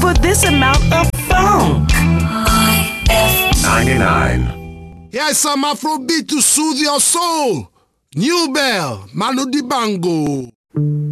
for this amount of funk. 99. Here's some Afrobeat to soothe your soul. New Bell, Manu Dibango.